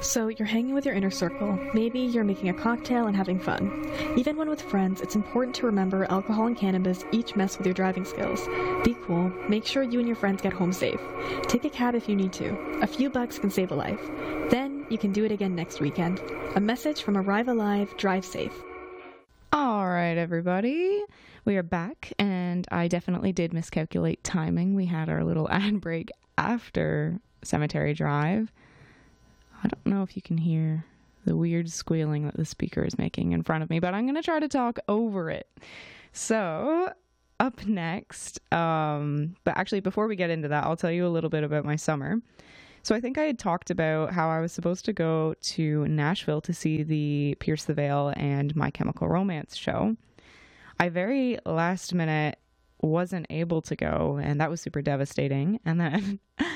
So you're hanging with your inner circle. Maybe you're making a cocktail and having fun. Even when with friends, it's important to remember alcohol and cannabis each mess with your driving skills. Be cool. Make sure you and your friends get home safe. Take a cab if you need to. A few bucks can save a life. Then you can do it again next weekend. A message from Arrive Alive, Drive Safe. All right, everybody. We are back, and I definitely did miscalculate timing. We had our little ad break after Cemetery Drive. I don't know if you can hear the weird squealing that the speaker is making in front of me, but I'm going to try to talk over it. So, up next, but actually before we get into that, I'll tell you a little bit about my summer. So I think I had talked about how I was supposed to go to Nashville to see the Pierce the Veil and My Chemical Romance show. I very last minute wasn't able to go, and that was super devastating. And then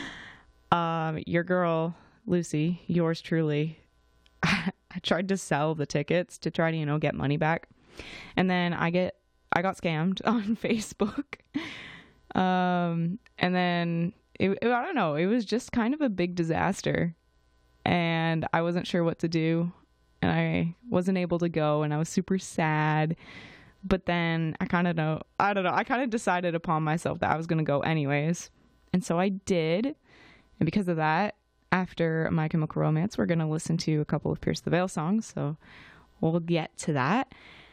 your girl, Lucy, yours truly, I tried to sell the tickets to try to, get money back. And then I got scammed on Facebook. And then I don't know, it was just kind of a big disaster. And I wasn't sure what to do. And I wasn't able to go, and I was super sad. But then I kind of decided upon myself that I was going to go anyways. And so I did. And because of that, after My Chemical Romance, we're going to listen to a couple of Pierce the Veil songs. So we'll get to that.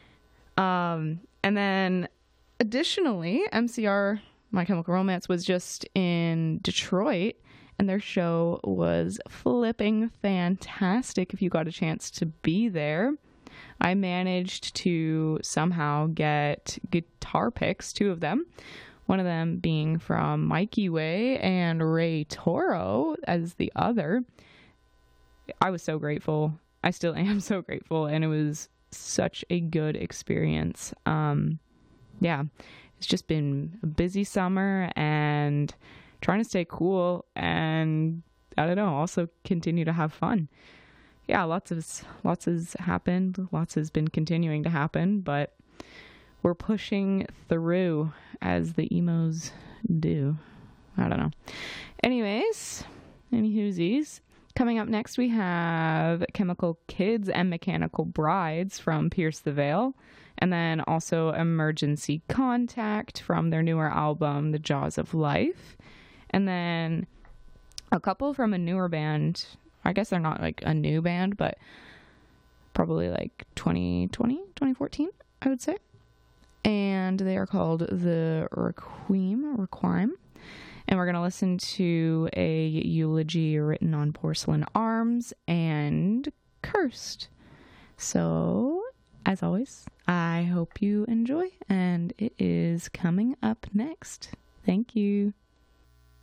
And then additionally, MCR My Chemical Romance was just in Detroit, and their show was flipping fantastic if you got a chance to be there. I managed to somehow get guitar picks, two of them. One of them being from Mikey Way and Ray Toro as the other. I was so grateful. I still am so grateful, and it was such a good experience. Yeah, it's just been a busy summer and trying to stay cool and, I don't know, also continue to have fun. Yeah, lots has happened. Lots has been continuing to happen, but we're pushing through as the emos do. I don't know. Anyways, any whoosies. Coming up next, we have Chemical Kids and Mechanical Brides from Pierce the Veil. And then also Emergency Contact from their newer album, The Jaws of Life. And then a couple from a newer band. I guess they're not like a new band, but probably like 2014, I would say. And they are called the Requiem. And we're going to listen to a eulogy written on porcelain arms and Cursed. So, as always, I hope you enjoy, and it is coming up next. Thank you.